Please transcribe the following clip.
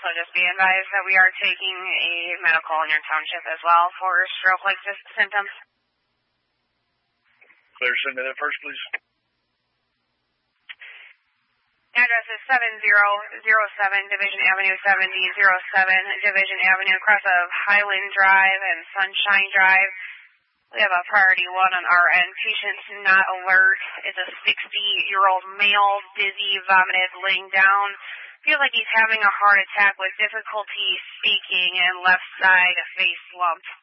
Also just be advised that we are taking a medical in your township as well for stroke-like symptoms. Clear, send me that first, please. Address is 7007 Division Avenue 7007 Division Avenue across of Highland Drive and Sunshine Drive. We have a priority 1 on our end. Patient's not alert. It's a 60-year-old male, dizzy, vomited, laying down. Feels like he's having a heart attack with difficulty speaking and left side face lump.